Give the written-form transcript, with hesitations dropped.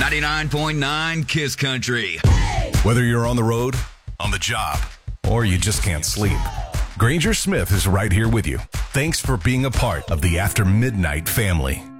99.9 Kiss Country. Whether you're on the road, on the job, or you just can't sleep, Granger Smith is right here with you. Thanks for being a part of the After Midnight family.